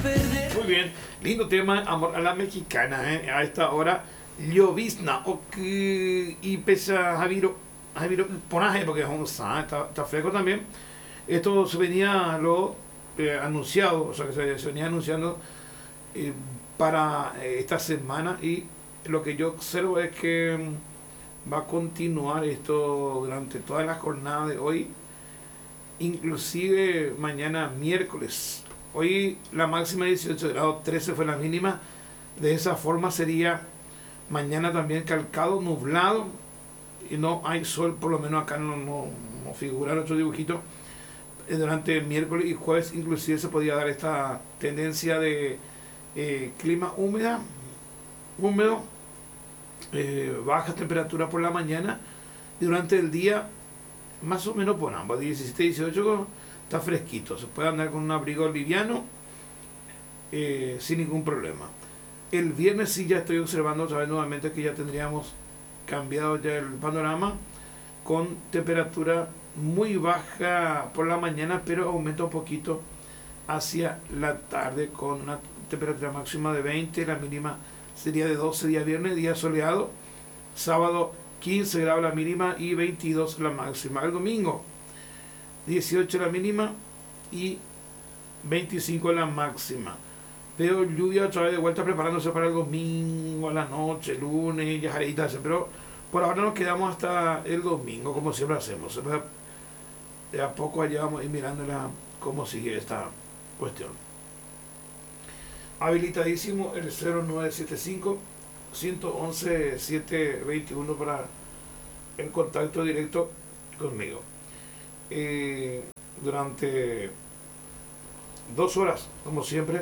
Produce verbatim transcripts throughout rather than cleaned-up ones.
Muy bien, lindo tema, amor a la mexicana, ¿eh? A esta hora, llovizna, ok, y pesa Javiro, Javiro, ponaje, porque es un sa, está, está fresco también. Esto se venía lo eh, anunciado, o sea que se, se venía anunciando eh, para eh, esta semana, y lo que yo observo es que mm, va a continuar esto durante toda la jornada de hoy, inclusive mañana miércoles. Hoy la máxima dieciocho grados, trece fue la mínima. De esa forma sería mañana también calcado, nublado, y no hay sol, por lo menos acá no, no, no figura nuestro dibujito. Eh, Durante miércoles y jueves inclusive se podía dar esta tendencia de eh, clima húmeda, húmedo, eh, baja temperatura por la mañana, y durante el día más o menos por ambos, diecisiete, dieciocho, está fresquito, se puede andar con un abrigo liviano eh, sin ningún problema. El viernes sí ya estoy observando otra vez nuevamente que ya tendríamos cambiado ya el panorama, con temperatura muy baja por la mañana, pero aumenta un poquito hacia la tarde, con una temperatura máxima de veinte, la mínima sería de doce día viernes, día soleado, sábado quince grados la mínima y veintidós la máxima. El domingo dieciocho la mínima y veinticinco la máxima. Veo lluvia otra vez de vuelta preparándose para el domingo a la noche, lunes, ya jaritas, pero por ahora nos quedamos hasta el domingo, como siempre hacemos. De a poco allá vamos a ir mirándola cómo sigue esta cuestión. Habilitadísimo el cero nueve siete cinco, uno uno uno, siete dos uno para el contacto directo conmigo. Eh, durante dos horas, como siempre,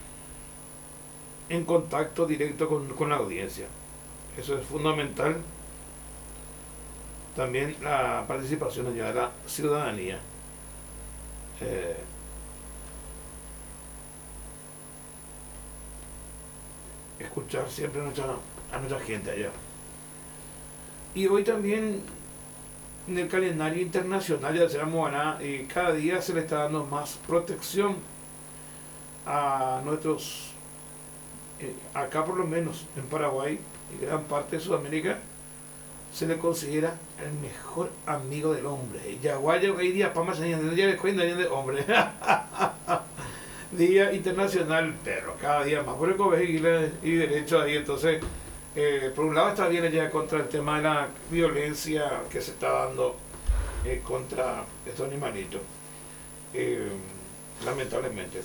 en contacto directo con, con la audiencia. Eso es fundamental. También la participación allá de la ciudadanía. Eh, escuchar siempre a nuestra, a nuestra gente allá. Y hoy también en el calendario internacional ya se llama, eh, cada día se le está dando más protección a nuestros, eh, acá por lo menos en Paraguay y gran parte de Sudamérica, se le considera el mejor amigo del hombre. Yaguayo hoy día, para más años, día de cuenta de hombre. Día Internacional del Perro, cada día más por el colegio y derecho ahí. Entonces, eh, por un lado está bien allá contra el tema de la violencia que se está dando eh, contra estos animalitos, eh, lamentablemente.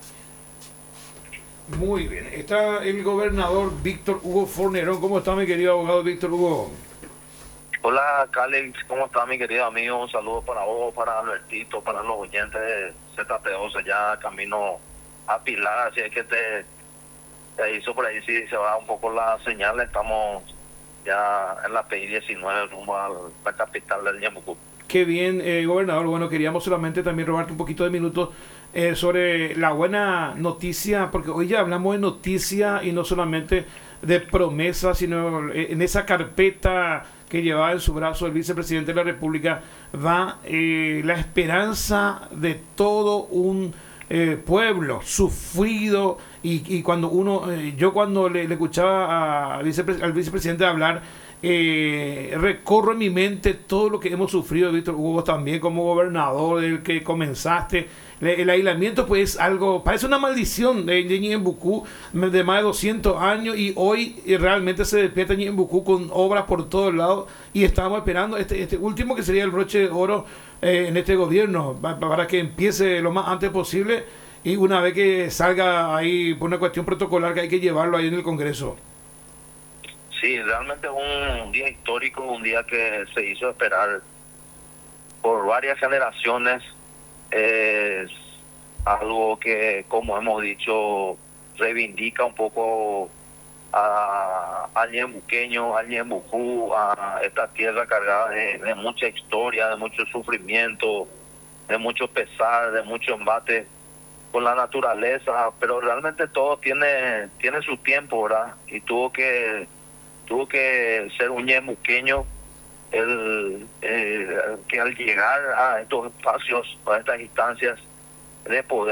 Muy bien, está el gobernador Víctor Hugo Fornerón. ¿Cómo está, mi querido abogado Víctor Hugo? Hola, Calix, ¿cómo está, mi querido amigo? Un saludo para vos, para Albertito, para los oyentes de Z T once, ya camino a Pilar, así es que te, te hizo por ahí, si se va un poco la señal, estamos ya en la P I diecinueve rumbo a la capital del Ñemucú. Qué bien, eh, gobernador. Bueno, queríamos solamente también robarte un poquito de minutos eh, sobre la buena noticia, porque hoy ya hablamos de noticia y no solamente de promesas, sino en esa carpeta que llevaba en su brazo el vicepresidente de la República va eh, la esperanza de todo un eh, pueblo sufrido. Y, y cuando uno, eh, yo cuando le, le escuchaba a, al, vicepre, al vicepresidente hablar, eh, recorro en mi mente todo lo que hemos sufrido, Víctor Hugo, también como gobernador, el que comenzaste. El, el aislamiento pues es algo, parece una maldición de Ñeembucú de más de doscientos años, y hoy realmente se despierta Ñeembucú con obras por todos lados, y estamos esperando este, este último que sería el broche de oro eh, en este gobierno, para, para que empiece lo más antes posible, y una vez que salga ahí por una cuestión protocolar que hay que llevarlo ahí en el Congreso. Sí, realmente es un día histórico, un día que se hizo esperar por varias generaciones. Es algo que, como hemos dicho, reivindica un poco a, al ñeembuqueño, al Ñeembucú, a esta tierra cargada de, de mucha historia, de mucho sufrimiento, de mucho pesar, de mucho embate con la naturaleza, pero realmente todo tiene tiene su tiempo, ¿verdad? Y tuvo que tuvo que ser un ñeembuqueño el, el que al llegar a estos espacios, a estas instancias, de poder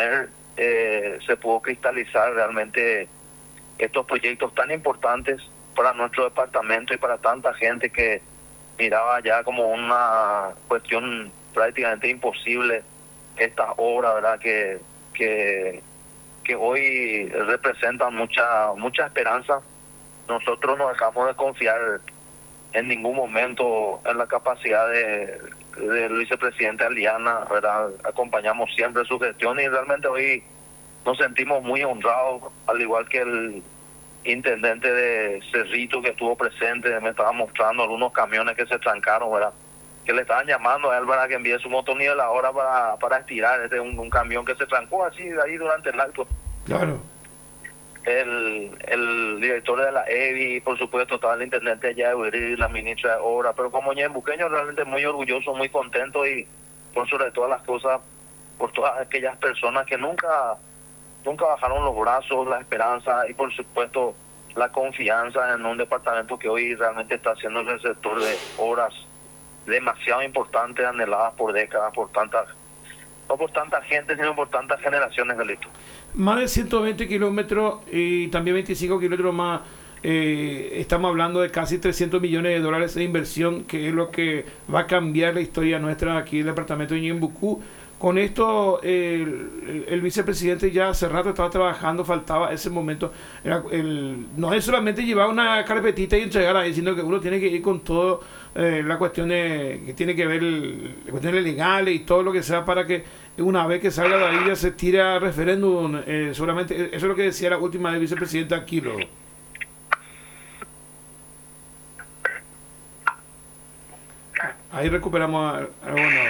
eh, se pudo cristalizar realmente estos proyectos tan importantes para nuestro departamento y para tanta gente que miraba ya como una cuestión prácticamente imposible estas obras, ¿verdad? Que, que, que hoy representan mucha, mucha esperanza. Nosotros no dejamos de confiar en ningún momento en la capacidad de, del vicepresidente Aliana, ¿verdad? Acompañamos siempre su gestión y realmente hoy nos sentimos muy honrados, al igual que el intendente de Cerrito que estuvo presente, me estaba mostrando algunos camiones que se trancaron, ¿verdad? Que le estaban llamando a él para que envíe su motoniveladora para, para estirar este un, un camión que se trancó así de ahí durante el acto. Claro. El, el director de la E B I, por supuesto, estaba el intendente allá de la ministra de Obras, pero como ñembuqueño realmente muy orgulloso, muy contento y por sobre todas las cosas, por todas aquellas personas que nunca nunca bajaron los brazos, la esperanza y por supuesto la confianza en un departamento que hoy realmente está siendo el receptor de obras demasiado importantes, anheladas por décadas, por tantas, no por tanta gente, sino por tantas generaciones, Galito. Más de ciento veinte kilómetros y también veinticinco kilómetros más, eh, estamos hablando de casi trescientos millones de dólares de inversión, que es lo que va a cambiar la historia nuestra aquí en el departamento de Ñembucú. Con esto, el, el, el vicepresidente ya hace rato estaba trabajando, faltaba ese momento. Era el, no es solamente llevar una carpetita y entregar ahí, sino que uno tiene que ir con todo eh, la cuestión de, que tiene que ver, el, cuestiones legales y todo lo que sea para que una vez que salga de ahí ya se tire a referéndum. Eh, solamente, eso es lo que decía la última vez vicepresidenta aquí. Lo, ahí recuperamos a, a bueno,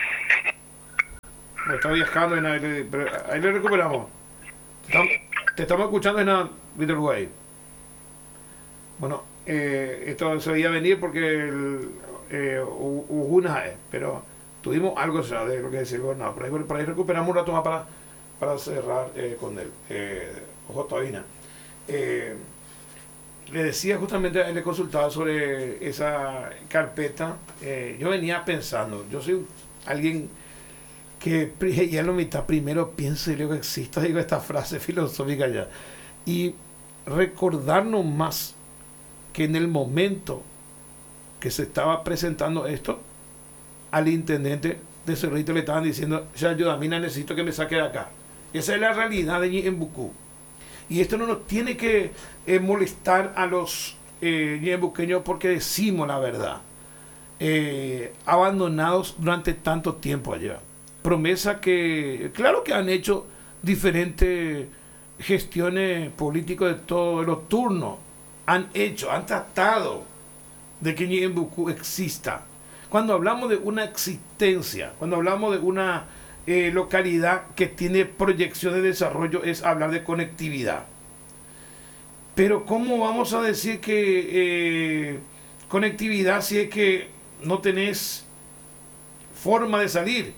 está viajando en ahí, pero ahí le recuperamos. Te estamos, te estamos escuchando en la Víctor Uruguay. Bueno, eh, esto se veía venir porque el, eh, hubo una, pero tuvimos algo, o sea, de lo que decía el gobernador. Por ahí, por ahí recuperamos un rato más para, para cerrar eh, con él. Eh, Ojo, Tabina. Eh, le decía justamente, le consultaba sobre esa carpeta. Eh, yo venía pensando, yo soy alguien que ya lo mitad primero pienso y luego existo, digo esta frase filosófica ya, y recordarnos más que en el momento que se estaba presentando esto, al intendente de Cerrito le estaban diciendo, ya yo, Damina, necesito que me saque de acá. Esa es la realidad de Ñembucú. Y esto no nos tiene que eh, molestar a los eh, ñembuqueños porque decimos la verdad. Eh, abandonados durante tanto tiempo allá. Promesa que, claro que han hecho diferentes gestiones políticas de todos los turnos, han hecho, han tratado de que Ñembucú exista. Cuando hablamos de una existencia, cuando hablamos de una eh, localidad que tiene proyección de desarrollo, es hablar de conectividad. Pero ¿cómo vamos a decir que eh, conectividad si es que no tenés forma de salir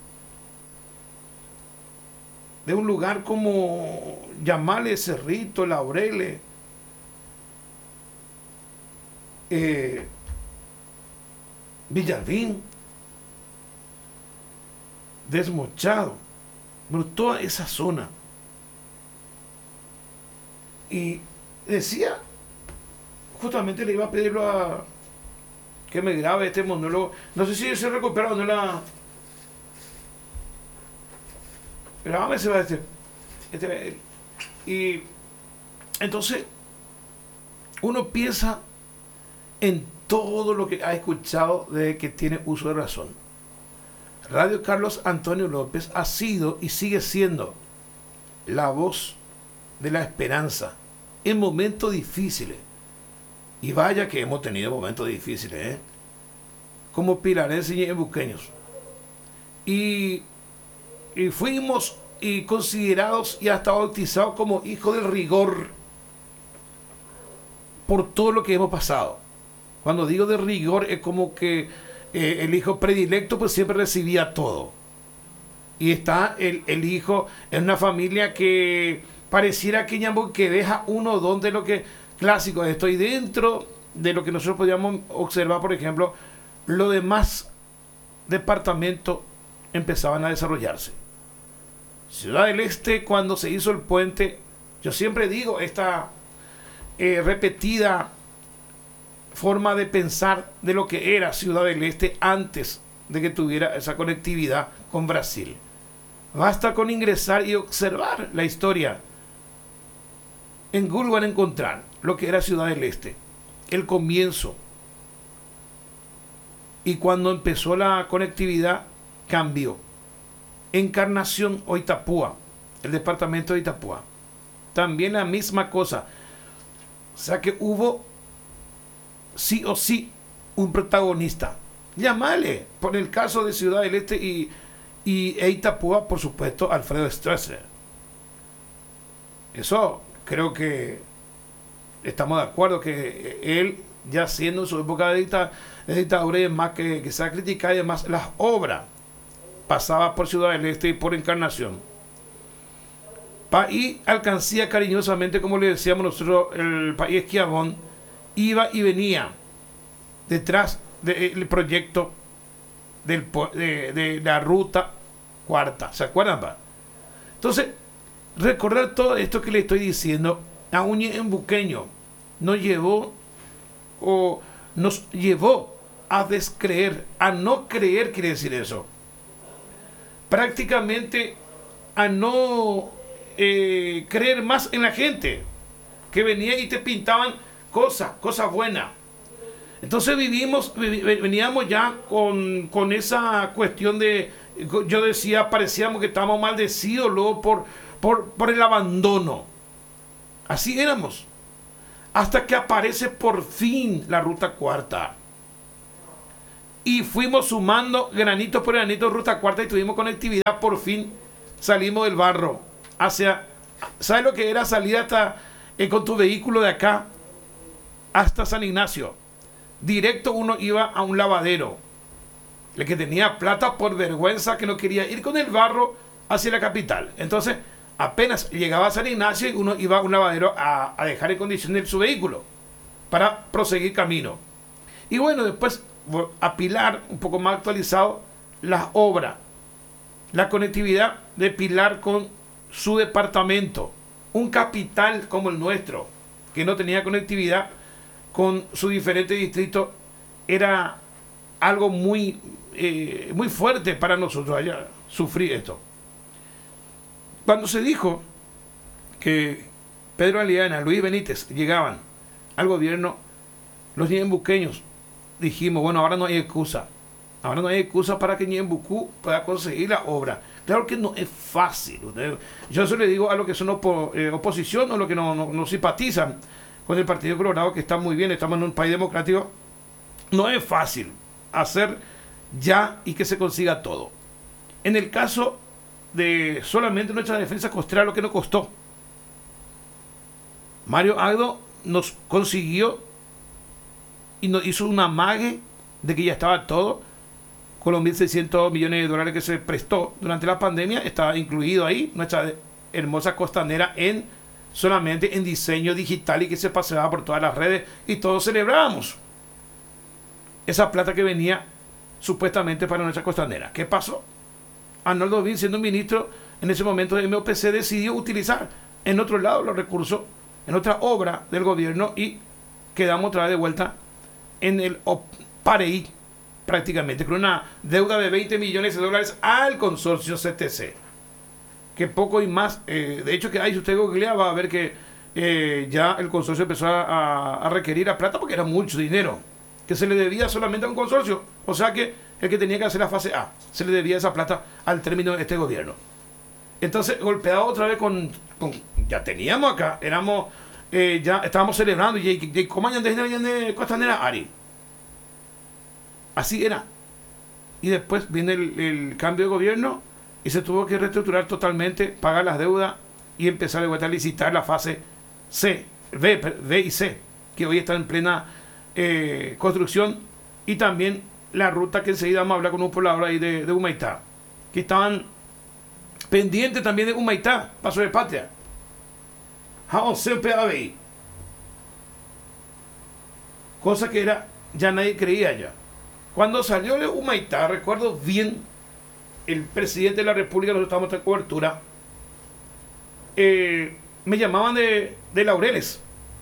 de un lugar como llamarle Cerrito, Laureles, eh, Villalbín, Desmochado, bueno, toda esa zona? Y decía, justamente le iba a pedirlo a que me grabe este monólogo, no sé si se recupera o no la... Pero a veces va este, este, y entonces uno piensa en todo lo que ha escuchado desde que tiene uso de razón. Radio Carlos Antonio López ha sido y sigue siendo la voz de la esperanza en momentos difíciles. Y vaya que hemos tenido momentos difíciles, ¿eh? Como pilarenses y ñembuqueños. Y Y fuimos y considerados y hasta bautizados como hijos del rigor por todo lo que hemos pasado. Cuando digo de rigor es como que eh, el hijo predilecto pues siempre recibía todo. Y está el, el hijo en una familia que pareciera que, que deja uno donde lo que clásico, estoy dentro de lo que nosotros podíamos observar, por ejemplo, los demás departamentos empezaban a desarrollarse. Ciudad del Este, cuando se hizo el puente, yo siempre digo, esta eh, repetida forma de pensar de lo que era Ciudad del Este antes de que tuviera esa conectividad con Brasil. Basta con ingresar y observar la historia. En Google van a encontrar lo que era Ciudad del Este, el comienzo. Y cuando empezó la conectividad, cambió. Encarnación o Itapúa, el departamento de Itapúa. También la misma cosa. O sea que hubo sí o sí un protagonista. Llámale, por el caso de Ciudad del Este y, y e Itapúa, por supuesto, Alfredo Stroessner. Eso creo que estamos de acuerdo que él, ya siendo en su época de, dicta, de dictadura y demás, que, que se ha criticado y demás, las obras pasaba por Ciudad del Este y por Encarnación. País alcancía cariñosamente, como le decíamos nosotros, el país Esquiabón, iba y venía detrás del proyecto del, de, de la ruta cuarta. ¿Se acuerdan, pa? Entonces, recordar todo esto que le estoy diciendo, a un ñeembuqueño nos llevó o nos llevó a descreer, a no creer, quiere decir eso. Prácticamente a no eh, creer más en la gente que venía y te pintaban cosas, cosas buenas. Entonces vivimos, veníamos ya con, con esa cuestión de, yo decía, parecíamos que estábamos maldecidos luego por, por, por el abandono. Así éramos. Hasta que aparece por fin la ruta cuarta. Y fuimos sumando granito por granito ruta cuarta y tuvimos conectividad. Por fin salimos del barro hacia, ¿sabes lo que era salir hasta eh, con tu vehículo de acá hasta San Ignacio? Directo uno iba a un lavadero. El que tenía plata por vergüenza que no quería ir con el barro hacia la capital. Entonces apenas llegaba a San Ignacio y uno iba a un lavadero a, a dejar en condiciones su vehículo para proseguir camino. Y bueno, después a Pilar, un poco más actualizado, las obras, la conectividad de Pilar con su departamento, un capital como el nuestro, que no tenía conectividad con su diferente distrito, era algo muy, eh, muy fuerte para nosotros allá, sufrir esto. Cuando se dijo que Pedro Aliana, Luis Benítez llegaban al gobierno, los ñeembuqueños dijimos, bueno, ahora no hay excusa. Ahora no hay excusa para que Ñeembucú pueda conseguir la obra. Claro que no es fácil. Yo eso le digo a los que son opo, eh, oposición o los que no, no, no simpatizan con el Partido Colorado, que está muy bien, estamos en un país democrático. No es fácil hacer ya y que se consiga todo. En el caso de solamente nuestra defensa costera, lo que nos costó, Mario Agdo nos consiguió y nos hizo una amague de que ya estaba todo, con los mil seiscientos millones de dólares que se prestó durante la pandemia, estaba incluido ahí nuestra hermosa costanera en solamente en diseño digital y que se paseaba por todas las redes y todos celebrábamos esa plata que venía supuestamente para nuestra costanera. ¿Qué pasó? Arnoldo Bin, siendo ministro en ese momento de M O P C, decidió utilizar en otro lado los recursos, en otra obra del gobierno, y quedamos otra vez de vuelta en el Pareí, prácticamente, con una deuda de veinte millones de dólares al consorcio C T C. Que poco y más, eh, de hecho, que ahí si usted googlea va a ver que eh, ya el consorcio empezó a, a requerir a plata porque era mucho dinero que se le debía solamente a un consorcio. O sea que el que tenía que hacer la fase A se le debía esa plata al término de este gobierno. Entonces, golpeado otra vez con, con ya teníamos acá, éramos eh, ya estábamos celebrando y, y, y ¿cómo andan de costanera Ari? Así era. Y después viene el, el cambio de gobierno y se tuvo que reestructurar totalmente, pagar las deudas y empezar de vuelta a licitar la fase C, B, B y C, que hoy está en plena eh, construcción, y también la ruta que enseguida vamos a hablar con un poblador ahí de, de Humaitá, que estaban pendientes también de Humaitá, Paso de Patria. Cosa que era, ya nadie creía ya. Cuando salió de Humaitá, recuerdo bien, el presidente de la República, nosotros estábamos en cobertura, eh, me llamaban de, de Laureles.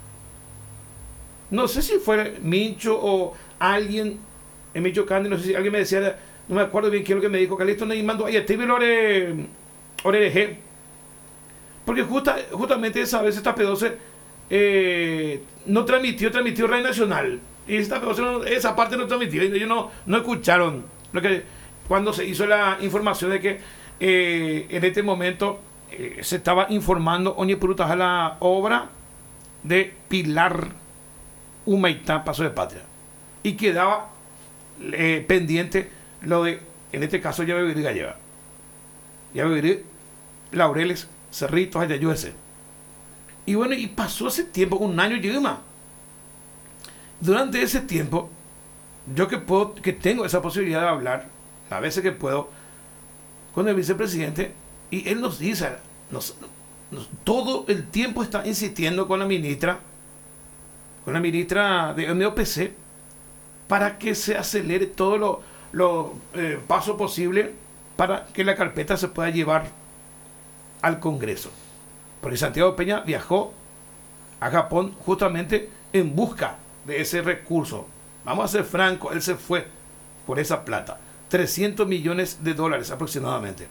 No sé si fue Mincho o alguien en Michoacán, no sé si alguien me decía, no me acuerdo bien quién es lo que me dijo, Calixto no mando, ay, te ore oreje. Porque justa, justamente esa vez esta P doce eh, no transmitió, transmitió Radio Nacional. Y esta P doce no, esa parte no transmitió, ellos no, no escucharon lo que, cuando se hizo la información de que eh, en este momento eh, se estaba informando Oñe Purutas a la obra de Pilar Humaitá, Paso de Patria. Y quedaba eh, pendiente lo de, en este caso, Yabebirí Gallega. Yabebirí, Laureles, Cerritos, Ayayuese. Y bueno, y pasó ese tiempo, un año y más. Durante ese tiempo, yo que puedo, que tengo esa posibilidad de hablar, a veces que puedo, con el vicepresidente, y él nos dice, nos, nos, todo el tiempo está insistiendo con la ministra, con la ministra de M O P C, para que se acelere todo lo, lo eh, paso posible para que la carpeta se pueda llevar al Congreso. Porque Santiago Peña viajó a Japón justamente en busca de ese recurso. Vamos a ser francos, él se fue por esa plata. trescientos millones de dólares aproximadamente.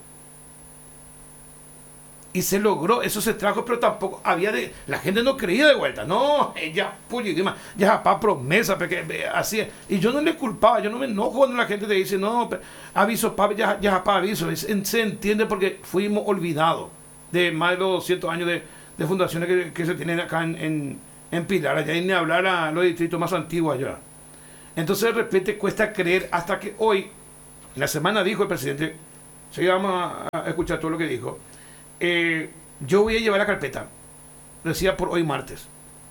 Y se logró, eso se trajo, pero tampoco había de... La gente no creía de vuelta. No, ella, puño, ya para promesa, porque así es. Y yo no le culpaba, yo no me enojo cuando la gente te dice, no, aviso, pa, ya, ya para aviso. Se entiende porque fuimos olvidados de más de los doscientos años de, de fundaciones que, que se tienen acá en, en, en Pilar, allá y ni hablar a los distritos más antiguos allá. Entonces de repente cuesta creer hasta que hoy, en la semana dijo el presidente, si vamos a, a escuchar todo lo que dijo, eh, yo voy a llevar la carpeta, lo decía por hoy martes,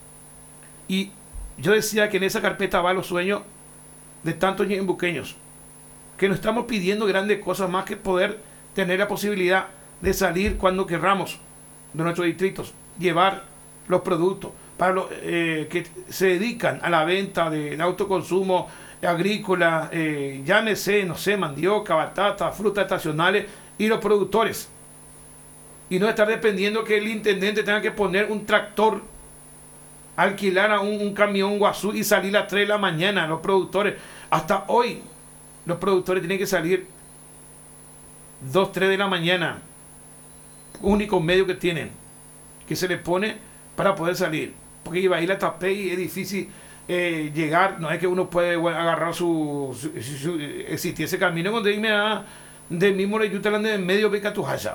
y yo decía que en esa carpeta va los sueños de tantos ñembuqueños, que nos estamos pidiendo grandes cosas más que poder tener la posibilidad de salir cuando querramos de nuestros distritos, llevar los productos para los eh, que se dedican a la venta de, de autoconsumo agrícola, eh, llámese, no sé, mandioca, batata, frutas estacionales y los productores. Y no estar dependiendo que el intendente tenga que poner un tractor, alquilar a un, un camión guazú y salir a las tres de la mañana. Los productores, hasta hoy, los productores tienen que salir dos, tres de la mañana. Único medio que tienen, que se les pone para poder salir. Porque iba a ir a Tapé y es difícil eh, llegar. No es que uno puede bueno, agarrar su, su, su, su existir ese camino cuando irme a del mismo Reyutalán de medio Becatujaya.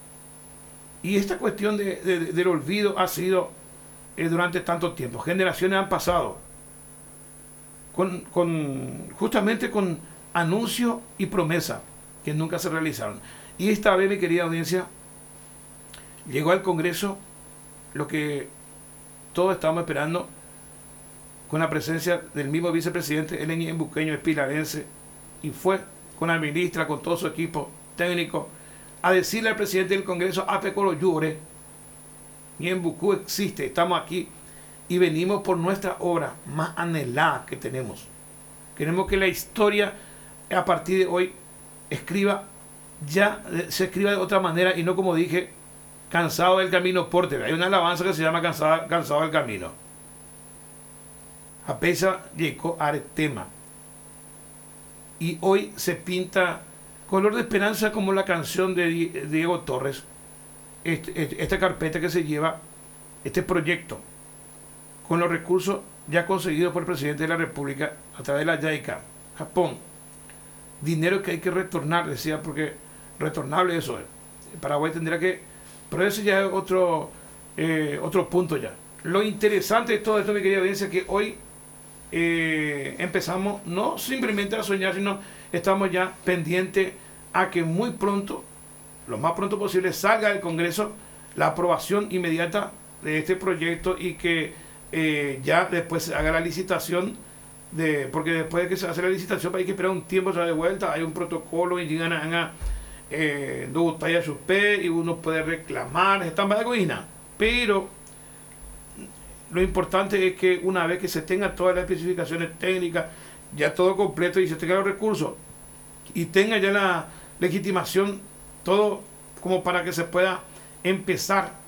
Y esta cuestión de, de, de, del olvido ha sido eh, durante tanto tiempo. Generaciones han pasado con, con justamente con anuncios y promesas que nunca se realizaron. Y esta vez, mi querida audiencia, llegó al Congreso lo que todos estábamos esperando, con la presencia del mismo vicepresidente, el ñembuqueño espilarense, y fue con la ministra, con todo su equipo técnico, a decirle al presidente del Congreso, Apecoro Llure, Ñembucú existe, estamos aquí y venimos por nuestra obra más anhelada que tenemos. Queremos que la historia a partir de hoy escriba, ya se escriba de otra manera y no como dije, cansado del camino porte. Hay una alabanza que se llama cansado, cansado del camino. Apesa llegó Aretema. Y hoy se pinta color de esperanza como la canción de Diego Torres. Este, esta carpeta que se lleva, este proyecto, con los recursos ya conseguidos por el presidente de la República a través de la JICA, Japón. Dinero que hay que retornar, decía, porque retornable eso es. Paraguay tendría que... Pero eso ya es otro, eh, otro punto ya. Lo interesante de todo esto, mi querida audiencia, es que hoy eh, empezamos no simplemente a soñar, sino estamos ya pendientes a que muy pronto, lo más pronto posible, salga del Congreso la aprobación inmediata de este proyecto y que eh, ya después se haga la licitación, de porque después de que se hace la licitación hay que esperar un tiempo de vuelta, hay un protocolo y llegan a... a Eh, dos tallas y uno puede reclamar, están para cocina, pero lo importante es que una vez que se tenga todas las especificaciones técnicas, ya todo completo y se tenga los recursos y tenga ya la legitimación, todo como para que se pueda empezar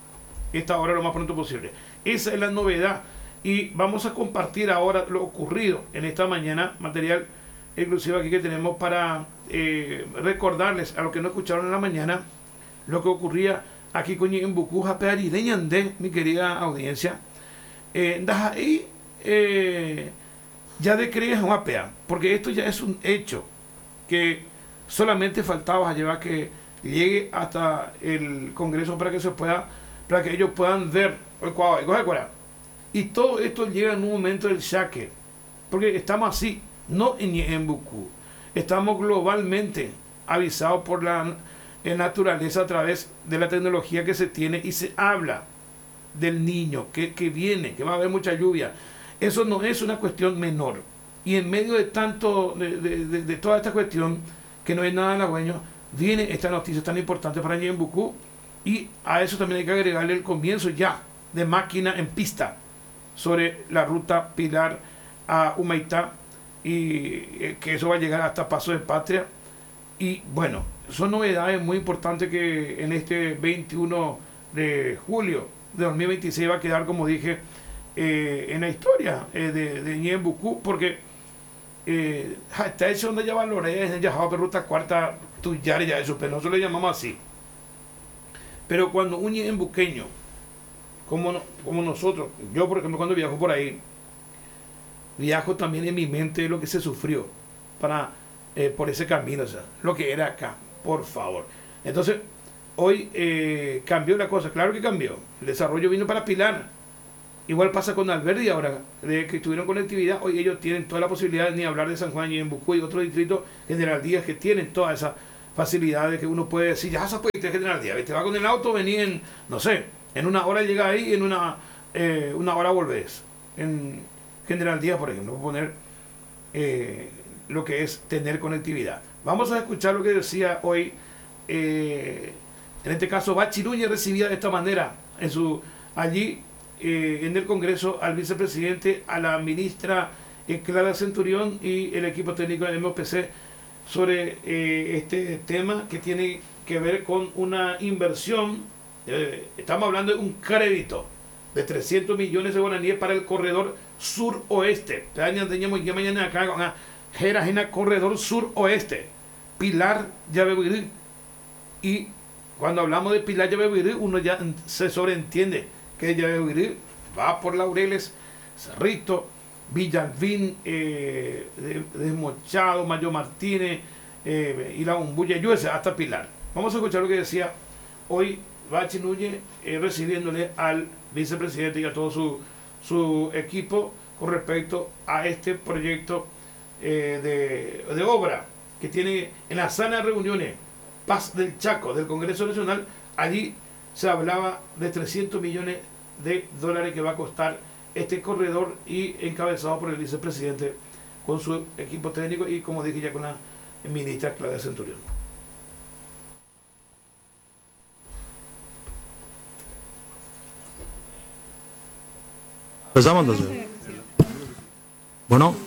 esta hora lo más pronto posible. Esa es la novedad. Y vamos a compartir ahora lo ocurrido en esta mañana, material exclusivo aquí que tenemos para eh, recordarles a los que no escucharon en la mañana lo que ocurría aquí con en Bucuja, Pearideñandé, mi querida audiencia. Eh, ahí eh, ya de creer un apea, porque esto ya es un hecho que solamente faltaba a llevar que llegue hasta el Congreso para que se pueda, para que ellos puedan ver el cuadro. Y todo esto llega en un momento del saque, porque estamos así, no en Ñeembucú, estamos globalmente avisados por la eh, naturaleza a través de la tecnología que se tiene y se habla del niño que, que viene, que va a haber mucha lluvia. Eso no es una cuestión menor. Y en medio de tanto, de, de, de, de toda esta cuestión, que no es nada halagüeño, viene esta noticia tan importante para Ñeembucú, y a eso también hay que agregarle el comienzo ya de máquina en pista sobre la ruta Pilar a Humaitá, y eh, que eso va a llegar hasta Paso de Patria. Y bueno, son novedades muy importantes que en este veintiuno de julio de dos mil veintiséis va a quedar, como dije, eh, en la historia eh, de, de Ñeembucú, porque eh, está hecho donde ya valoré, ya va ruta cuarta, tuyar ya eso, pero nosotros le llamamos así. Pero cuando un ñeembuqueño como, como nosotros, yo por ejemplo cuando viajo por ahí, viajo también en mi mente lo que se sufrió para eh, por ese camino, o sea, lo que era acá, por favor. Entonces, hoy eh, cambió la cosa, claro que cambió. El desarrollo vino para Pilar. Igual pasa con Alberdi ahora, de que tuvieron conectividad, hoy ellos tienen toda la posibilidad de ni hablar de San Juan y Ñeembucú y otros distritos General Díaz que tienen toda esa facilidad de que uno puede decir, ya se puede ir General Díaz, te va con el auto, vení en, no sé, en una hora llega ahí y en una, eh, una hora volvés. En General Díaz, por ejemplo, voy a poner eh, lo que es tener conectividad. Vamos a escuchar lo que decía hoy, eh, en este caso, Bachi Núñez recibía de esta manera en su allí eh, en el Congreso al vicepresidente, a la ministra eh, Clara Centurión y el equipo técnico de M O P C sobre eh, este tema que tiene que ver con una inversión. Eh, estamos hablando de un crédito de trescientos millones de guaraníes para el corredor sur-oeste. Ya mañana acá con la Jerajena corredor sur-oeste. Pilar Yabebirí. Y cuando hablamos de Pilar Yabebirí, uno ya se sobreentiende que Yabebirí va por Laureles, Cerrito, Villalvín, eh, Desmochado, Mayo Martínez, eh, y la Umbuya Yuesa hasta Pilar. Vamos a escuchar lo que decía hoy Bachi Núñez eh, recibiéndole al vicepresidente y a todo su, su equipo con respecto a este proyecto eh, de, de obra que tiene en la sala de reuniones Paz del Chaco del Congreso Nacional. Allí se hablaba de trescientos millones de dólares que va a costar este corredor, y encabezado por el vicepresidente con su equipo técnico y, como dije, ya con la ministra Claudia Centurión. Empezamos entonces. Bueno,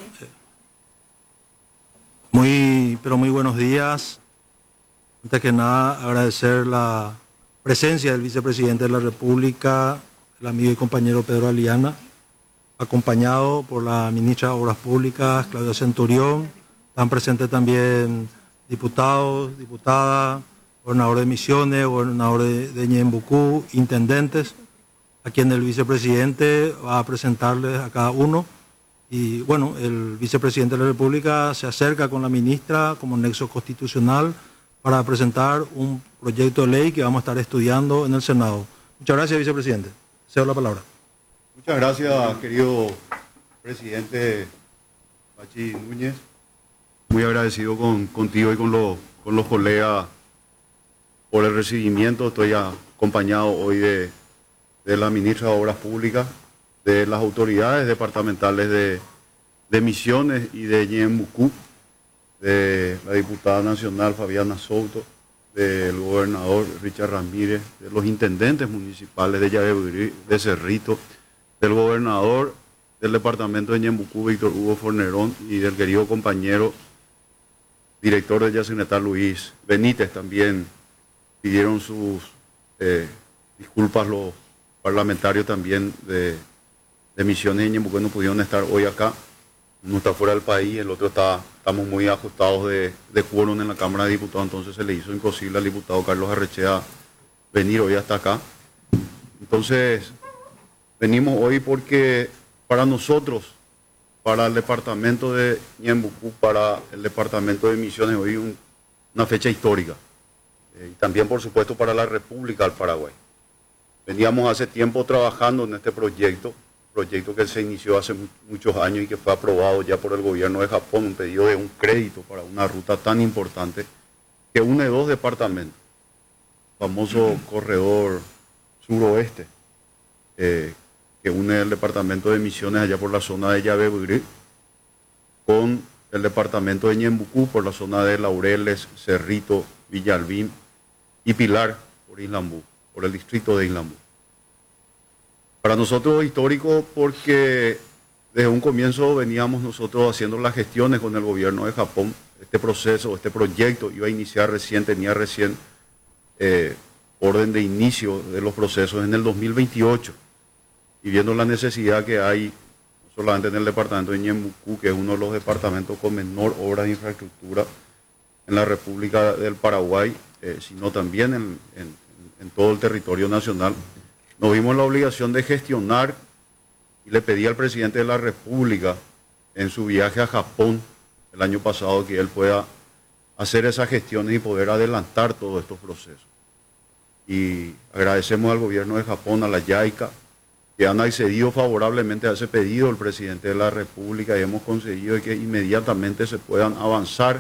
muy, pero muy buenos días. Antes que nada, agradecer la presencia del vicepresidente de la República, el amigo y compañero Pedro Aliana, acompañado por la ministra de Obras Públicas, Claudia Centurión. Están presentes también diputados, diputadas, gobernador de Misiones, gobernador de, de Ñeembucú, intendentes, a quien el vicepresidente va a presentarles a cada uno. Y bueno, el vicepresidente de la República se acerca con la ministra como nexo constitucional para presentar un proyecto de ley que vamos a estar estudiando en el Senado. Muchas gracias, vicepresidente. Cedo la palabra. Muchas gracias, querido presidente Bachi Núñez. Muy agradecido con, contigo y con, lo, con los colegas por el recibimiento. Estoy acompañado hoy de, de la ministra de Obras Públicas, de las autoridades departamentales de, de Misiones y de Ñeembucú, de la diputada nacional Fabiana Souto, del gobernador Richard Ramírez, de los intendentes municipales de Yabebirí, de Cerrito, del gobernador del departamento de Ñeembucú, Víctor Hugo Fornerón, y del querido compañero director de Yacyretá, Luis Benítez. También pidieron sus eh, disculpas los parlamentarios también de, de Misiones y Ñeembucú no pudieron estar hoy acá. Uno está fuera del país, el otro está, estamos muy ajustados de, de quórum en la Cámara de Diputados, entonces se le hizo imposible al diputado Carlos Arrechea venir hoy hasta acá. Entonces, venimos hoy porque para nosotros, para el departamento de Ñeembucú, para el departamento de Misiones, hoy un, una fecha histórica. Eh, y también, por supuesto, para la República del Paraguay. Veníamos hace tiempo trabajando en este proyecto, proyecto que se inició hace muchos años y que fue aprobado ya por el gobierno de Japón, un pedido de un crédito para una ruta tan importante que une dos departamentos, famoso corredor suroeste, eh, que une el departamento de Misiones allá por la zona de Llaveburí con el departamento de Ñeembucú por la zona de Laureles, Cerrito, Villalbín y Pilar por Islambú, por el distrito de Islambú. Para nosotros es histórico porque desde un comienzo veníamos nosotros haciendo las gestiones con el gobierno de Japón. Este proceso, este proyecto iba a iniciar recién, tenía recién eh, orden de inicio de los procesos en el dos mil veintiocho. Y viendo la necesidad que hay, no solamente en el departamento de Ñeembucú, que es uno de los departamentos con menor obra de infraestructura en la República del Paraguay, eh, sino también en, en, en todo el territorio nacional, nos vimos la obligación de gestionar y le pedí al presidente de la República en su viaje a Japón el año pasado que él pueda hacer esas gestiones y poder adelantar todos estos procesos. Y agradecemos al gobierno de Japón, a la JICA, que han accedido favorablemente a ese pedido del presidente de la República y hemos conseguido que inmediatamente se puedan avanzar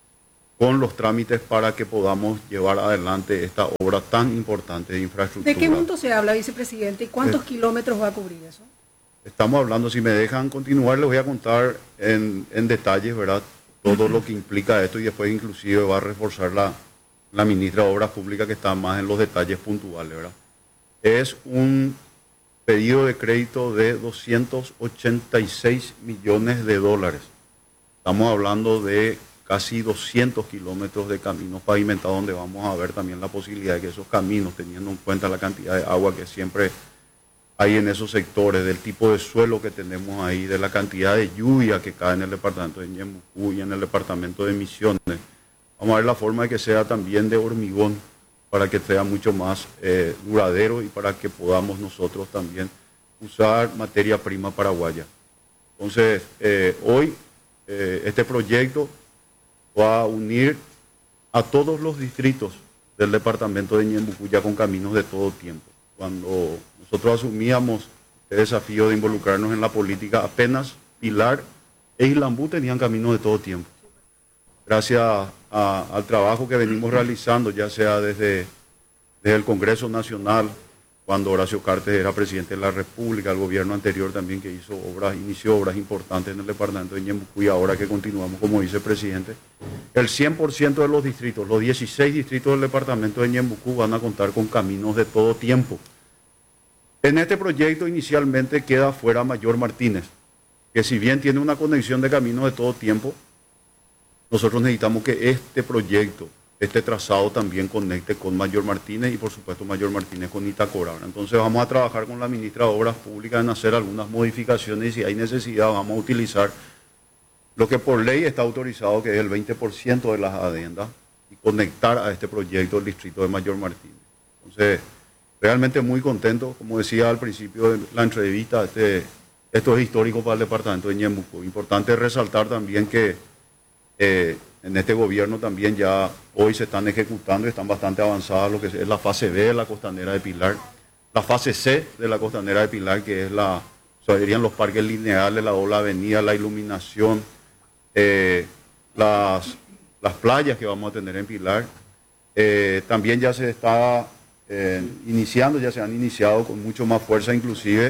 con los trámites para que podamos llevar adelante esta obra tan importante de infraestructura. ¿De qué monto se habla, vicepresidente? ¿Y cuántos eh, kilómetros va a cubrir eso? Estamos hablando, si me dejan continuar, les voy a contar en, en detalles, ¿verdad? Todo uh-huh. lo que implica esto y después inclusive va a reforzar la, la ministra de Obras Públicas que está más en los detalles puntuales, ¿verdad? Es un pedido de crédito de doscientos ochenta y seis millones de dólares. Estamos hablando de casi doscientos kilómetros de caminos pavimentados donde vamos a ver también la posibilidad de que esos caminos, teniendo en cuenta la cantidad de agua que siempre hay en esos sectores, del tipo de suelo que tenemos ahí, de la cantidad de lluvia que cae en el departamento de Ñeembucú y en el departamento de Misiones, vamos a ver la forma de que sea también de hormigón para que sea mucho más eh, duradero y para que podamos nosotros también usar materia prima paraguaya. Entonces, eh, hoy eh, este proyecto va a unir a todos los distritos del departamento de Ñeembucú ya con caminos de todo tiempo. Cuando nosotros asumíamos el desafío de involucrarnos en la política, apenas Pilar e Islambú tenían caminos de todo tiempo. Gracias a, al trabajo que venimos realizando, ya sea desde, desde el Congreso Nacional, cuando Horacio Cartes era presidente de la República, el gobierno anterior también que hizo obras, inició obras importantes en el departamento de Ñeembucú y ahora que continuamos como vicepresidente, el cien por ciento de los distritos, los dieciséis distritos del departamento de Ñeembucú van a contar con caminos de todo tiempo. En este proyecto inicialmente queda fuera Mayor Martínez, que si bien tiene una conexión de caminos de todo tiempo, nosotros necesitamos que este proyecto, este trazado también conecte con Mayor Martínez y por supuesto Mayor Martínez con Itacorabra. Entonces vamos a trabajar con la ministra de Obras Públicas en hacer algunas modificaciones y si hay necesidad vamos a utilizar lo que por ley está autorizado, que es el veinte por ciento de las adendas, y conectar a este proyecto el distrito de Mayor Martínez. Entonces, realmente muy contento, como decía al principio de la entrevista, este, esto es histórico para el departamento de Ñeembucú. Importante resaltar también que eh, en este gobierno también ya hoy se están ejecutando y están bastante avanzadas lo que es la fase B de la Costanera de Pilar, la fase C de la Costanera de Pilar, que es la, o sea, serían los parques lineales, la doble avenida, la iluminación, eh, las, las playas que vamos a tener en Pilar. Eh, también ya se está eh, iniciando, ya se han iniciado con mucho más fuerza, inclusive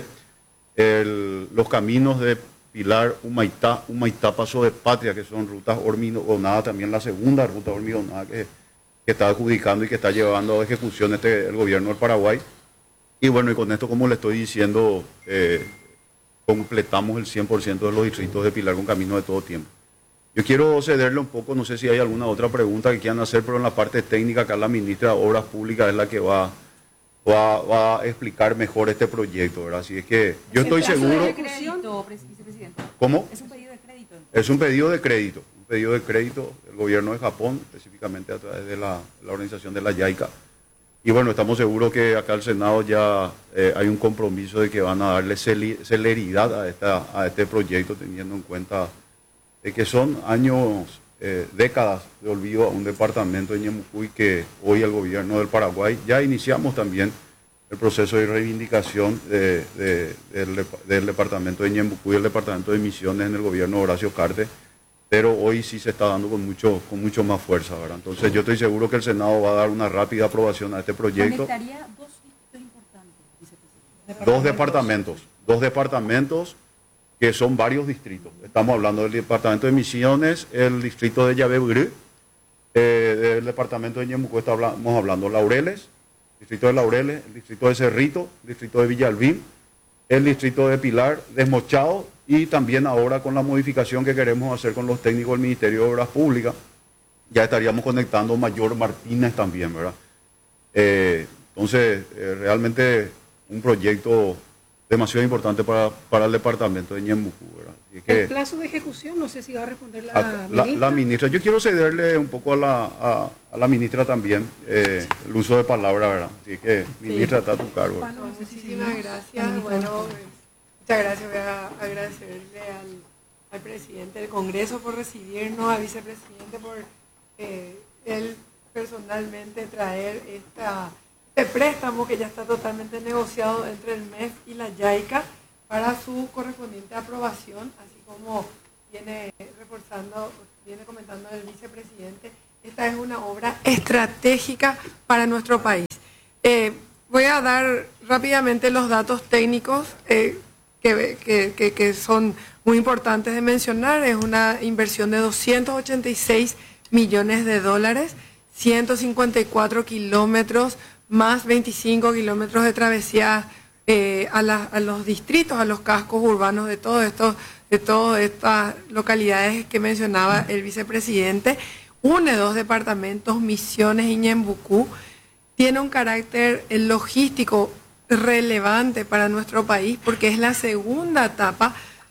el, los caminos de Pilar, Humaitá, Humaitá, Paso de Patria, que son rutas hormigonadas, también la segunda ruta hormigonada que, que está adjudicando y que está llevando a ejecución este, el gobierno del Paraguay. Y bueno, y con esto, como le estoy diciendo, eh, completamos el cien por ciento de los distritos de Pilar con camino de todo tiempo. Yo quiero cederle un poco, no sé si hay alguna otra pregunta que quieran hacer, pero en la parte técnica acá la ministra de Obras Públicas es la que va, va, va a explicar mejor este proyecto, ¿verdad? Así es que yo estoy seguro... de crédito, vicepresidente. ¿Cómo? Es un pedido de crédito. Entonces. Es un pedido de crédito, un pedido de crédito del gobierno de Japón, específicamente a través de la, la organización de la JICA. Y bueno, estamos seguros que acá al Senado ya eh, hay un compromiso de que van a darle celeridad a, esta, a este proyecto, teniendo en cuenta de que son años, eh, décadas de olvido a un departamento de Ñeembucú, que hoy el gobierno del Paraguay ya iniciamos también el proceso de reivindicación de, de, del, del departamento de Ñeembucú y el departamento de Misiones en el gobierno de Horacio Cartes, pero hoy sí se está dando con mucho, con mucho más fuerza, ¿verdad? Entonces yo estoy seguro que el Senado va a dar una rápida aprobación a este proyecto. Conectaría dos distritos importantes, vicepresidente. Dos departamentos, dos departamentos que son varios distritos. Estamos hablando del departamento de Misiones, el distrito de Llavebrú, eh, del departamento de Ñeembucú estamos hablando Laureles, distrito de Laureles, el distrito de Cerrito, el distrito de Villalbín, el distrito de Pilar, Desmochado, y también ahora con la modificación que queremos hacer con los técnicos del Ministerio de Obras Públicas, ya estaríamos conectando Mayor Martínez también, ¿verdad? Eh, entonces, eh, realmente un proyecto demasiado importante para, para el departamento de Ñeembucú, ¿verdad? Así que, el plazo de ejecución, no sé si va a responder la, a, la, ministra. la ministra. Yo quiero cederle un poco a la, a, a la ministra también eh, el uso de palabra, ¿verdad? Así que, ministra, está a tu cargo. Bueno, muchísimas gracias. Bueno, muchas gracias. Voy a agradecerle al, al presidente del Congreso por recibirnos, al vicepresidente por eh, él personalmente traer esta, este préstamo que ya está totalmente negociado entre el M E F y la JICA para su correspondiente aprobación, así como viene reforzando, viene comentando el vicepresidente. Esta es una obra estratégica para nuestro país. Eh, voy a dar rápidamente los datos técnicos eh, que, que, que, que son muy importantes de mencionar. Es una inversión de doscientos ochenta y seis millones de dólares, ciento cincuenta y cuatro kilómetros, más veinticinco kilómetros de travesía eh, a, la, a los distritos, a los cascos urbanos de todos estos, de todas estas localidades que mencionaba el vicepresidente. Une dos departamentos, Misiones y Ñeembucú. Tiene un carácter logístico relevante para nuestro país porque es la segunda etapa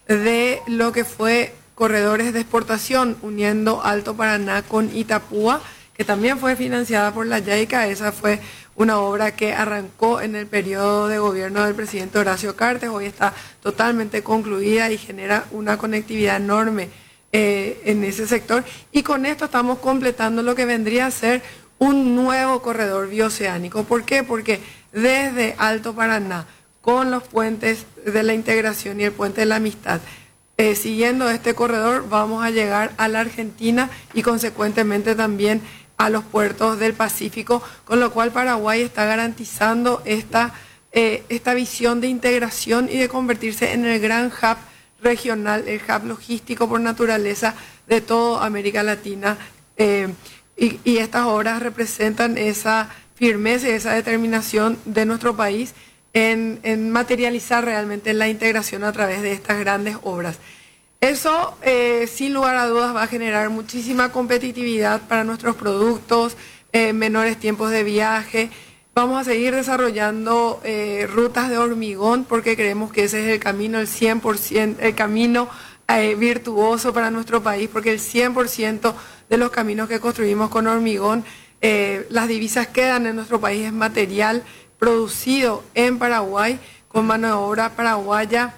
de lo que fue corredores de exportación uniendo Alto Paraná con Itapúa, que también fue financiada por la JICA. Esa fue una obra que arrancó en el periodo de gobierno del presidente Horacio Cartes, hoy está totalmente concluida y genera una conectividad enorme eh, en ese sector. Y con esto estamos completando lo que vendría a ser un nuevo corredor bioceánico. ¿Por qué? Porque desde Alto Paraná, con los puentes de la integración y el puente de la amistad, eh, siguiendo este corredor vamos a llegar a la Argentina y consecuentemente también a los puertos del Pacífico, con lo cual Paraguay está garantizando esta, eh, esta visión de integración y de convertirse en el gran hub regional, el hub logístico por naturaleza de toda América Latina. Eh, y, y estas obras representan esa firmeza y esa determinación de nuestro país en, en materializar realmente la integración a través de estas grandes obras. Eso, eh, sin lugar a dudas, va a generar muchísima competitividad para nuestros productos, eh, menores tiempos de viaje. Vamos a seguir desarrollando eh, rutas de hormigón porque creemos que ese es el camino, el cien por ciento, el camino eh, virtuoso para nuestro país, porque el cien por ciento de los caminos que construimos con hormigón, eh, las divisas quedan en nuestro país, es material producido en Paraguay con mano de obra paraguaya.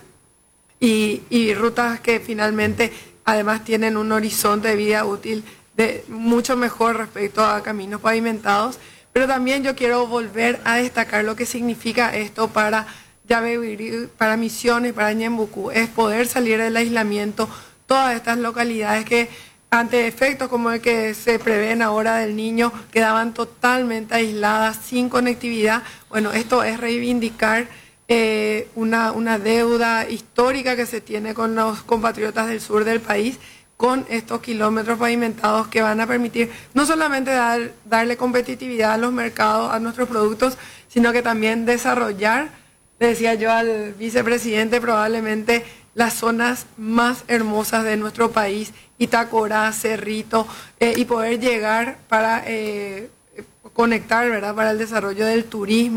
Y, y rutas que finalmente además tienen un horizonte de vida útil de mucho mejor respecto a caminos pavimentados. Pero también yo quiero volver a destacar lo que significa esto para Llavebrú, para Misiones, para Ñeembucú, es poder salir del aislamiento. Todas estas localidades que ante efectos como el que se prevén ahora del Niño quedaban totalmente aisladas, sin conectividad. Bueno, esto es reivindicar Eh, una, una deuda histórica que se tiene con los compatriotas del sur del país, con estos kilómetros pavimentados que van a permitir no solamente dar, darle competitividad a los mercados, a nuestros productos, sino que también desarrollar, le decía yo al vicepresidente, probablemente las zonas más hermosas de nuestro país, Itacorá, Cerrito, eh, y poder llegar para eh, conectar, ¿verdad?, para el desarrollo del turismo,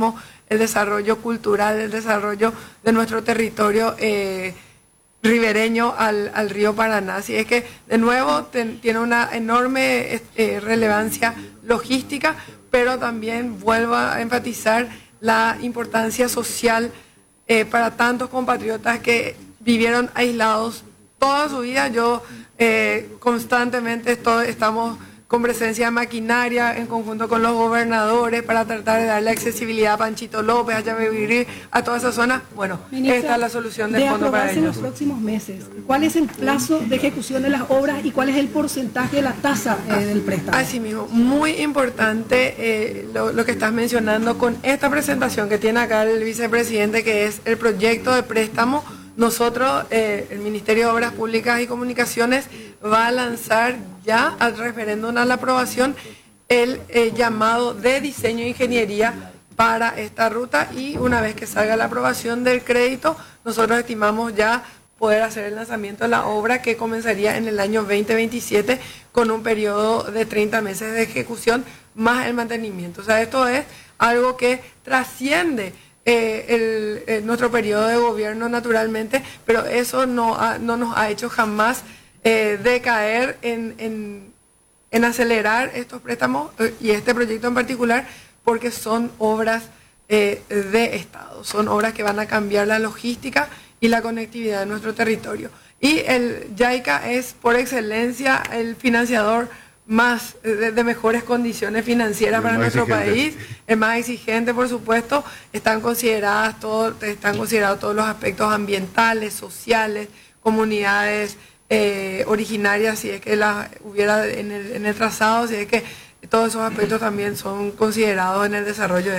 el desarrollo cultural, el desarrollo de nuestro territorio eh, ribereño al, al río Paraná. Así es que, de nuevo, ten, tiene una enorme eh, relevancia logística, pero también vuelvo a enfatizar la importancia social eh, para tantos compatriotas que vivieron aislados toda su vida. Yo eh, constantemente estoy, estamos con presencia de maquinaria en conjunto con los gobernadores para tratar de darle accesibilidad a Panchito López, a Yabebirí, a toda esa zona. Bueno, Ministra, esta es la solución de, de fondo para aprobarse en ellos. los próximos meses, ¿cuál es el plazo de ejecución de las obras y cuál es el porcentaje de la tasa eh, del préstamo? Así mismo, muy importante eh, lo, lo que estás mencionando con esta presentación que tiene acá el vicepresidente, que es el proyecto de préstamo. Nosotros, eh, el Ministerio de Obras Públicas y Comunicaciones, va a lanzar ya al referéndum a la aprobación el eh, llamado de diseño e ingeniería para esta ruta, y una vez que salga la aprobación del crédito, nosotros estimamos ya poder hacer el lanzamiento de la obra, que comenzaría en el año veinte veintisiete con un periodo de treinta meses de ejecución más el mantenimiento. O sea, esto es algo que trasciende Eh, el, el, nuestro periodo de gobierno, naturalmente, pero eso no, ha, no nos ha hecho jamás eh, decaer en, en, en acelerar estos préstamos eh, y este proyecto en particular, porque son obras eh, de Estado, son obras que van a cambiar la logística y la conectividad de nuestro territorio. Y el JICA es por excelencia el financiador más de, de mejores condiciones financieras para nuestro país, es más exigente, por supuesto. Están consideradas todo, están considerados todos los aspectos ambientales, sociales, comunidades eh, originarias, si es que las hubiera en el, en el trazado, si es que todos esos aspectos también son considerados en el desarrollo de